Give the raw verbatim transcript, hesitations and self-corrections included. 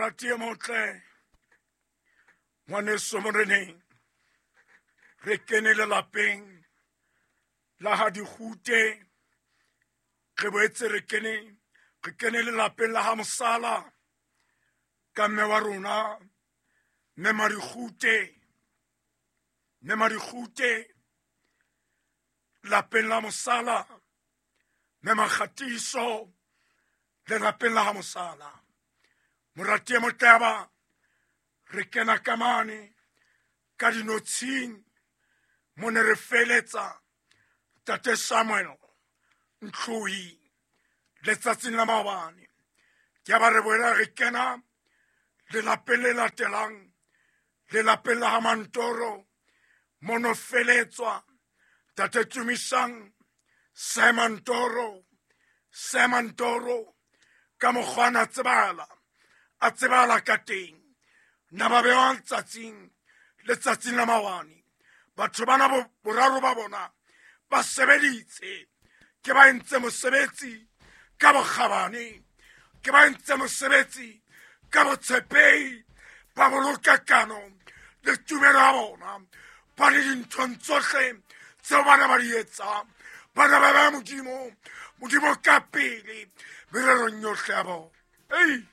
morati e motle ngwaneso moreneng re kene lelapeng la ha dikgute re boetse re kene re kene lelapeng la ha Mosala ka mme wa rona mme Marikgute mme Marikgute lapeng la Mosala mme Makgatiso le lapeng la ha Mosala morati e motleba re kena ka mane ka dinotshing mone re feletsa tate Samuel Ntlhohi letsatsing la maobane ke ba re boela re kena lelapeng le latelang lelapeng la ha Mantoro mono feletswa tate Tumisang Simon Toro Simon Toro ka mokgwana tsebala a tsebala ka teng na ba bewa tsatsing letsatsing la maobane batho bana boraro ba bona ba sebeditse ke ba entse mosebetsi ka bokgabane ke ba entse mosebetsi ka botshepehi ba boloka kano le tumelo ya bona ba le dinthong tsohle tseo bana ba di etsang bana ba ba modimo modimo ka pele mererong yohle ya bona. Ei